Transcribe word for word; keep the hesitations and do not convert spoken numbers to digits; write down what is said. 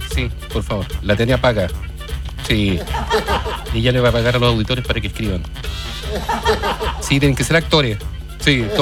sí, por favor. La Tenia paga. Sí. Y ella le va a pagar a los auditores para que escriban. Sí, tienen que ser actores. Sí.